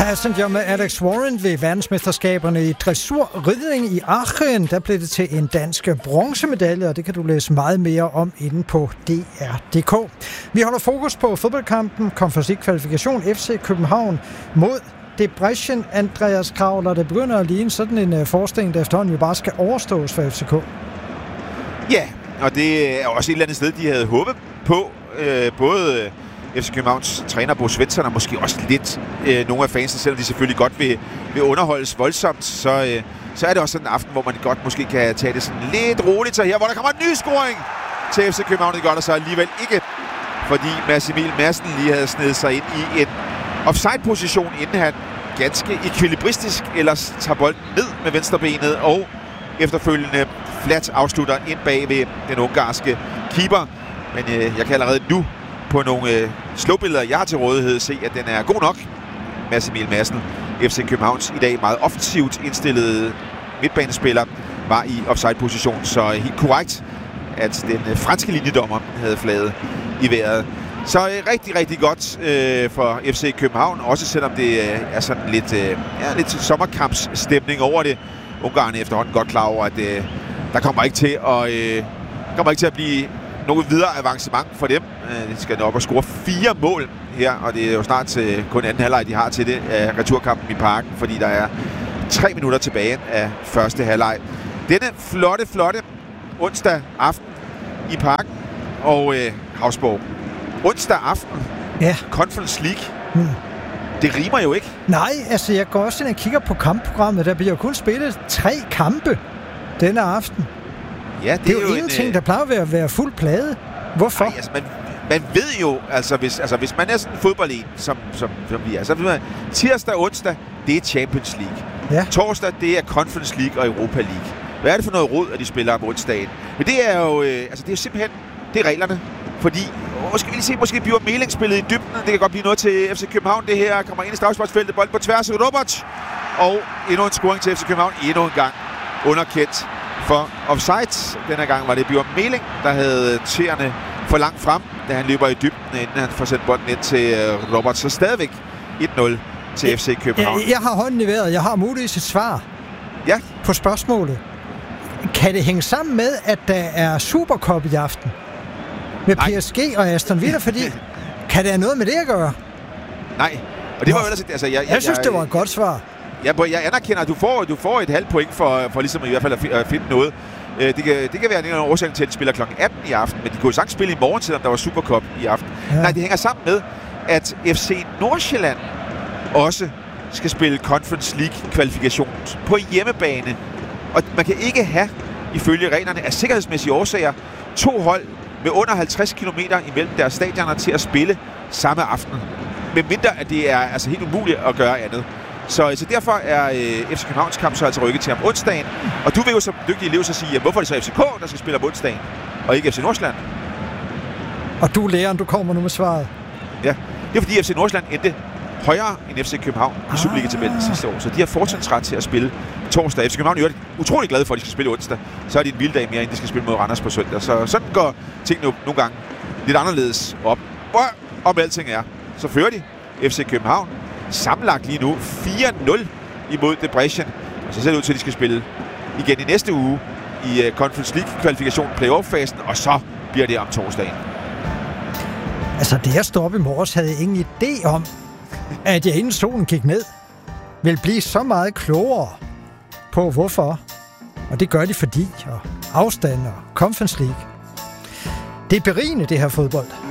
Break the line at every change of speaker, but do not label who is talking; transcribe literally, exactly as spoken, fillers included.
Passenger med Alex Warren ved verdensmesterskaberne i dressurridning i Aachen. Der blev det til en dansk bronzemedalje, og det kan du læse meget mere om inde på D R punktum d k. Vi holder fokus på fodboldkampen, Conference League kvalifikation, F C København mod Debrecen. Andreas Kravler, det begynder at ligne sådan en forestilling, der efterhånden jo bare skal overstås for F C K.
Ja, og det er også et eller andet sted, de havde håbet på. Øh, både F C Københavns træner Bo Svensson og måske også lidt øh, nogle af fansene, selvom de selvfølgelig godt vil, vil underholdes voldsomt, så, øh, så er det også sådan en aften, hvor man godt måske kan tage det sådan lidt roligt. Så her, hvor der kommer en ny scoring til F C København, det gør der så alligevel ikke, fordi Mads Emil Madsen lige havde snedet sig ind i en offside-position, inden han ganske ekvilibristisk ellers tager bolden ned med venstrebenet og efterfølgende flat afslutter ind bag ved den ungarske keeper. Men øh, jeg kan allerede nu på nogle øh, slowbilleder, jeg har til rådighed, se, at den er god nok. Mads Emil Madsen, F C Københavns i dag meget offensivt indstillede midtbanespiller, var i offside-position, så øh, helt korrekt, at den øh, franske linjedommer havde flaget i vejret. Så øh, rigtig, rigtig godt øh, for F C København, også selvom det øh, er sådan lidt, øh, ja, lidt sommerkampsstemning over det. Ungarn er efterhånden godt klar over, at øh, der kommer ikke til at, øh, kommer ikke til at blive noget videre avancement for dem. De skal op og score fire mål her, og det er jo snart til kun anden halvleg, de har til det af returkampen i Parken, fordi der er tre minutter tilbage af første halvleg. Denne flotte, flotte onsdag aften i Parken og øh, Havsborg. Onsdag aften,
ja.
Conference League.
Hmm.
Det rimer jo ikke.
Nej, altså jeg går også ind og kigger på kampprogrammet. Der bliver jo kun spillet tre kampe denne aften.
Ja, det,
det er
er
jo,
jo
ingenting,
en,
der plejer at være fuld plade. Hvorfor?
Nej, altså, man, man ved jo, altså hvis, altså hvis man er sådan en fodbolden, som, som, som vi er, så ved man, tirsdag og onsdag, det er Champions League.
Ja.
Torsdag, det er Conference League og Europa League. Hvad er det for noget rod, at de spiller om onsdagen? Men det er jo, øh, altså det er jo simpelthen, det er reglerne. Fordi, måske vi lige se, måske bliver Meling spillet i dybden. Det kan godt blive noget til F C København. Det her kommer ind i straffesparksfeltet, bolden på tværs af Robert. Og endnu en scoring til F C København, endnu en gang underkendt for offside. Denne gang var det Bjørn Meling, der havde tæerne for langt frem, da han løber i dybden, inden han får sendt bolden ind til Robert. Så stadigvæk et nul til F C København.
Jeg, jeg har hånden i vejret. Jeg har muligvis et svar
ja.
på spørgsmålet. Kan det hænge sammen med, at der er Supercup i aften? Med Nej. P S G og Aston Villa, fordi kan det have noget med det at gøre?
Nej. Og det var jo ellers, altså, jeg, jeg,
jeg synes,
jeg,
det var et godt svar.
Jeg, jeg anerkender, at du får, du får et halvt point for, for ligesom i hvert fald at finde noget. Det kan, det kan være en årsag til, at de spiller klokken atten i aften, men de kunne jo sagtens spille i morgen, selvom der var Supercup i aften. Ja. Nej, det hænger sammen med, at F C Nordsjælland også skal spille Conference League-kvalifikation på hjemmebane. Og man kan ikke have, ifølge reglerne af sikkerhedsmæssige årsager, to hold med under halvtreds kilometer imellem deres stadioner til at spille samme aften. Men mindre, at det er altså helt umuligt at gøre andet. Så, så derfor er øh, F C Københavns kamp så altså rykket til om onsdagen. Og du vil jo som dygtig elev så sige, at hvorfor er det så F C K, der skal spille om onsdagen, og ikke F C Nordsjælland?
Og du læreren, du kommer nu med svaret.
Ja, det er fordi F C Nordsjælland endte højere end F C København i ah. Superliga-tabellen sidste år. Så de har fortrinsret til at spille torsdag. F C København er utrolig glade for, at de skal spille onsdag. Så er det en vild dag mere, end de skal spille mod Randers på søndag. Så sådan går tingene nogle gange lidt anderledes op. Hvor om alting er, så fører de F C København sammenlagt lige nu fire nul imod Debrecen. Og så ser det ud til, at de skal spille igen i næste uge i uh, Conference League-kvalifikation, playoff-fasen, og så bliver det om torsdagen.
Altså, det jeg stod op i morges, havde jeg ingen idé om, at jeg inden solen gik ned, vil blive så meget klogere på hvorfor. Og det gør de fordi, og afstand og Conference League. Det er berigende, det her fodbold.